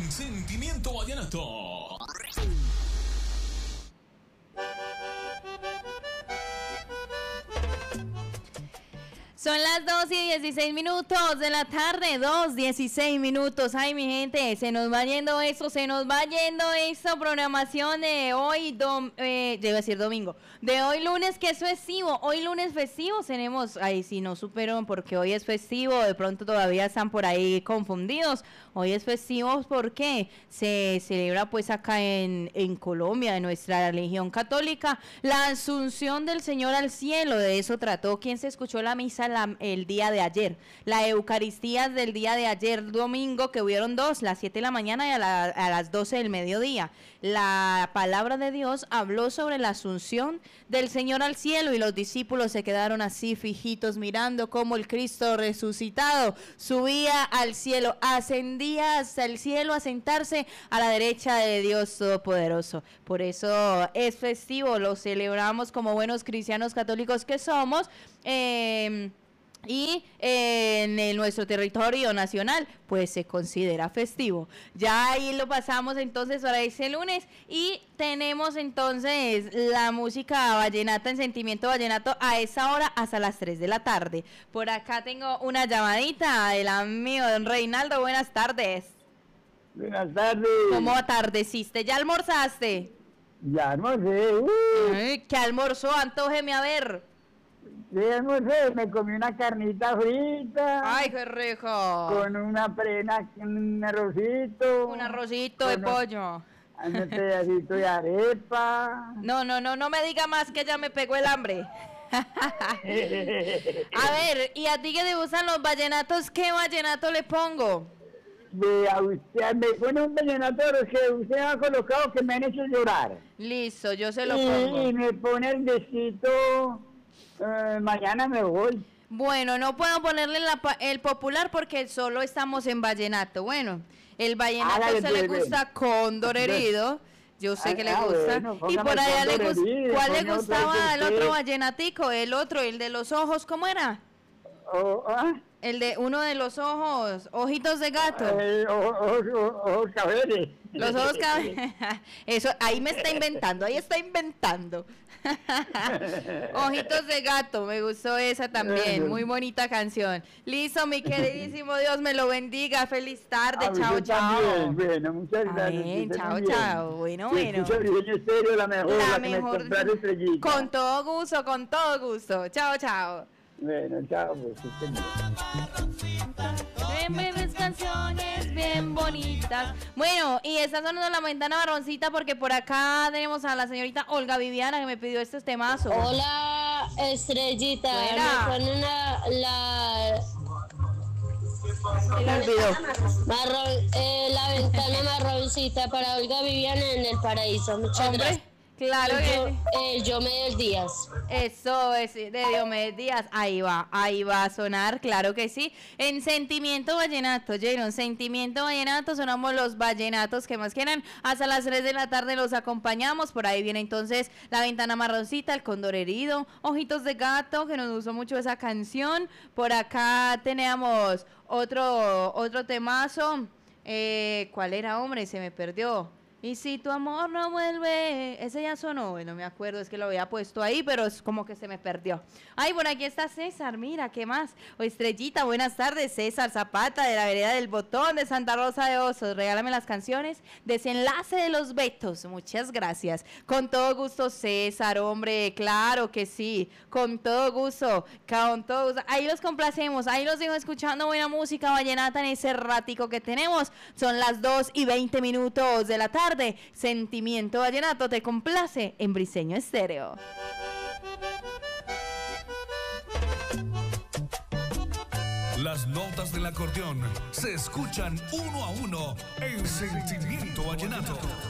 en Sentimiento Vallenato. Son las 2:16 de la tarde, 2:16. Ay, mi gente, se nos va yendo eso, programación de hoy, iba a decir domingo, de hoy lunes, que es festivo. Hoy lunes festivo tenemos, ahí si no supieron porque hoy es festivo, de pronto todavía están por ahí confundidos. Hoy es festivo porque se celebra pues acá en Colombia, en nuestra religión católica, la Asunción del Señor al cielo. De eso trató. ¿Quién se escuchó la misa el día de ayer? La Eucaristía del día de ayer domingo, que hubieron dos, las 7 de la mañana y a las 12 del mediodía. La palabra de Dios habló sobre la Asunción del Señor al cielo y los discípulos se quedaron así fijitos mirando cómo el Cristo resucitado subía al cielo, ascendía hasta el cielo a sentarse a la derecha de Dios Todopoderoso. Por eso es festivo, lo celebramos como buenos cristianos católicos que somos. Y en nuestro territorio nacional pues se considera festivo. Ya ahí lo pasamos entonces para ese lunes y tenemos entonces la música vallenata en Sentimiento Vallenato a esa hora hasta las 3 de la tarde. Por acá tengo una llamadita del amigo don Reinaldo. Buenas tardes. Buenas tardes. ¿Cómo atardeciste? ¿Ya almorzaste? Ya almorcé. Ay, ¿qué almorzó? Antójeme a ver. Sí, almorcé, me comí una carnita frita. ¡Ay, qué rico! Con una prena, un arrocito. Un arrocito de pollo. Un pedacito de arepa. No me diga más que ya me pegó el hambre. A ver, ¿y a ti que te gustan los vallenatos? ¿Qué vallenato le pongo? A usted me pone un vallenato que usted ha colocado que me han hecho llorar. Listo, yo se lo pongo. Y me pone el besito. Mañana me voy. Bueno, no puedo ponerle el popular porque solo estamos en vallenato. Bueno, el vallenato le gusta Cóndor Herido. Yo sé que le gusta. Bueno, y por allá le gusta. ¿Cuál le gustaba el otro vallenatico? El de los ojos, ¿cómo era? El de uno de los ojos, ojitos de gato. Ojos cabeles. Los ojos cabeles. Eso, ahí me está inventando, Ojitos de gato, me gustó esa también, muy bonita canción. Listo, mi queridísimo, Dios me lo bendiga, feliz tarde, chao. También. Bueno, muchas gracias. Amén, chao. Bueno. Estéreo, la mejor. Con todo gusto, chao. Bueno, chao, pues. Bien canciones, bien bonitas. Bueno, y está sonando la ventana marroncita porque por acá tenemos a la señorita Olga Viviana que me pidió estos temazos. Hola, Estrellita. Me ponen la ventana marroncita para Olga Viviana en el paraíso. Muchas gracias. Claro que Diomedes Díaz. Eso es de Diomedes Díaz. Ahí va a sonar, claro que sí. En Sentimiento Vallenato, Jaron, Sentimiento Vallenato, sonamos los vallenatos que más quieran. Hasta las 3 de la tarde los acompañamos. Por ahí viene entonces La Ventana Marroncita, El Cóndor Herido, Ojitos de Gato, que nos gustó mucho esa canción. Por acá tenemos otro temazo. ¿Cuál era, hombre? Se me perdió. Y si tu amor no vuelve, ese ya sonó, no me acuerdo, es que lo había puesto ahí, pero es como que se me perdió. Ay, por aquí está César, mira, ¿qué más? O Estrellita, buenas tardes, César Zapata, de la vereda del Botón, de Santa Rosa de Osos, regálame las canciones, Desenlace de los Betos, muchas gracias. Con todo gusto, César, hombre, claro que sí, con todo gusto, ahí los complacemos, ahí los dejo escuchando buena música vallenata en ese ratico que tenemos, son las 2:20 de la tarde. Sentimiento Vallenato te complace en Briseño Estéreo. Las notas del acordeón se escuchan uno a uno en Sentimiento Vallenato.